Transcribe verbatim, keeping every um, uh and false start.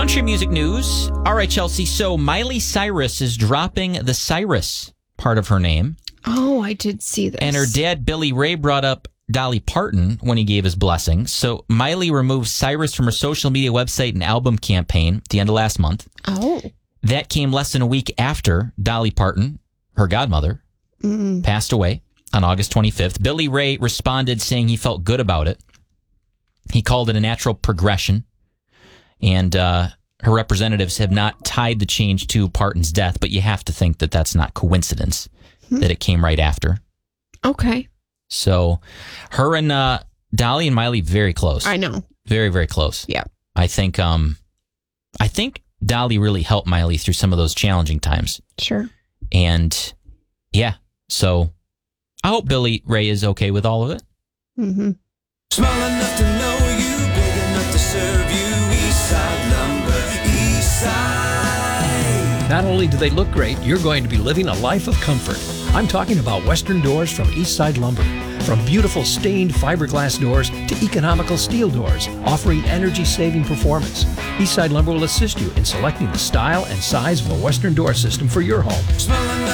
Country music news. All right, Chelsea. So Miley Cyrus is dropping the Cyrus part of her name. Oh, I did see this. And her dad, Billy Ray, brought up Dolly Parton when he gave his blessing. So Miley removed Cyrus from her social media website and album campaign at the end of last month. Oh. That came less than a week after Dolly Parton, her godmother, mm. passed away on August twenty-fifth. Billy Ray responded saying he felt good about it. He called it a natural progression. And uh, her representatives have not tied the change to Parton's death, but you have to think that that's not coincidence, hmm. that it came right after. Okay. So her and uh, Dolly and Miley, very close. I know. Very, very close. Yeah. I think, um, I think Dolly really helped Miley through some of those challenging times. Sure. And yeah, so I hope Billy Ray is okay with all of it. Mm-hmm. Small enough to know you, big enough to serve you. Eastside Lumber, Eastside. Not only do they look great, you're going to be living a life of comfort. I'm talking about Western Doors from Eastside Lumber. From beautiful stained fiberglass doors to economical steel doors, offering energy-saving performance. Eastside Lumber will assist you in selecting the style and size of a Western door system for your home. Small enough